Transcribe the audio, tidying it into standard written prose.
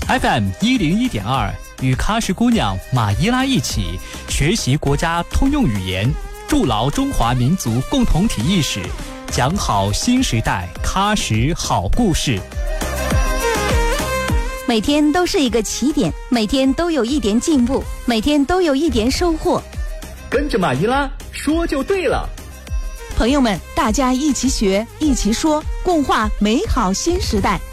FM101.2，与喀什姑娘马伊拉一起学习国家通用语言，筑牢中华民族共同体意识，讲好新时代喀什好故事。 每天都是一个起点，每天都有一点进步，每天都有一点收获。 跟着马伊拉说就对了。 朋友们，大家一起学，一起说，共话美好新时代。